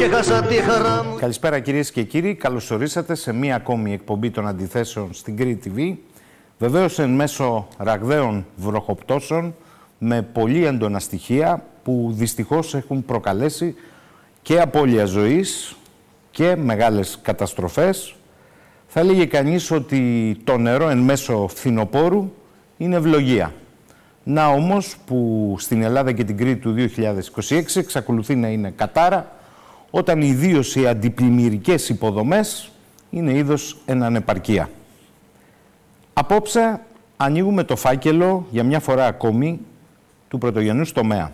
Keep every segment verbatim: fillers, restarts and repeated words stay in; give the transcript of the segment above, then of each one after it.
και χάσα τη χαρά μου. Καλησπέρα κυρίες και κύριοι, καλώς ορίσατε σε μία ακόμη εκπομπή των αντιθέσεων στην Κρήτη τι βι. Βεβαίως εν μέσω ραγδαίων βροχοπτώσεων με πολύ έντονα στοιχεία που δυστυχώς έχουν προκαλέσει και απώλεια ζωής και μεγάλες καταστροφές. Θα έλεγε κανείς ότι το νερό εν μέσω φθινοπόρου είναι ευλογία. Να όμως που στην Ελλάδα και την Κρήτη του δύο χιλιάδες είκοσι έξι εξακολουθεί να είναι κατάρα, όταν ιδίως οι αντιπλημμυρικές υποδομές είναι είδος εν ανεπαρκεία. Απόψε ανοίγουμε το φάκελο για μια φορά ακόμη του πρωτογενούς τομέα.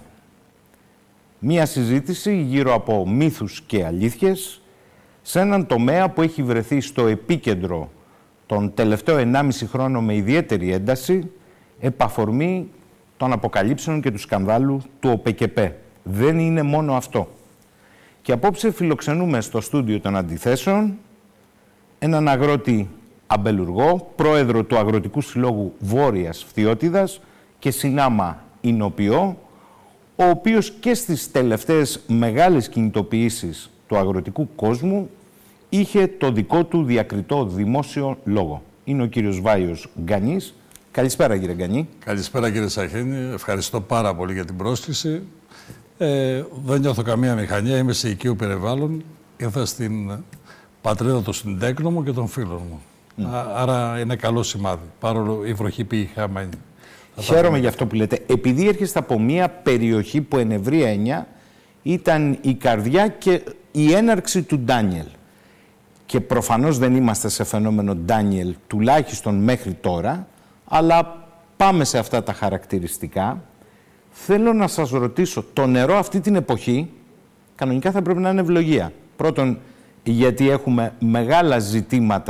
Μία συζήτηση γύρω από μύθους και αλήθειες σε έναν τομέα που έχει βρεθεί στο επίκεντρο τον τελευταίο ενάμιση χρόνο με ιδιαίτερη ένταση επαφορμή των αποκαλύψεων και του σκανδάλου του ΟΠΕΚΕΠΕ. Δεν είναι μόνο αυτό. Και απόψε φιλοξενούμε στο στούντιο των αντιθέσεων έναν αγρότη αμπελουργό, πρόεδρο του Αγροτικού Συλλόγου Βόρειας Φθιώτιδας και συνάμα Ινοποιό, ο οποίος και στις τελευταίες μεγάλες κινητοποιήσεις του αγροτικού κόσμου είχε το δικό του διακριτό δημόσιο λόγο. Είναι ο κύριος Βάιος Γκανής. Καλησπέρα κύριε Γκανή. Καλησπέρα κύριε Σαχίνη. Ευχαριστώ πάρα πολύ για την πρόσκληση. Ε, δεν νιώθω καμία μηχανία, είμαι σε οικείο περιβάλλον. Ήρθα στην πατρίδα του συντέκνου μου και των φίλων μου. Mm. Α, άρα είναι καλό σημάδι, παρόλο η βροχή πήγε χαμένη. Χαίρομαι για αυτό που λέτε. Επειδή έρχεστε από μια περιοχή που εν ευρεία έννοια ήταν η καρδιά και η έναρξη του Ντάνιελ. Και προφανώς δεν είμαστε σε φαινόμενο Ντάνιελ, τουλάχιστον μέχρι τώρα, αλλά πάμε σε αυτά τα χαρακτηριστικά. Θέλω να σας ρωτήσω, το νερό αυτή την εποχή κανονικά θα πρέπει να είναι ευλογία. Πρώτον, γιατί έχουμε μεγάλα ζητήματα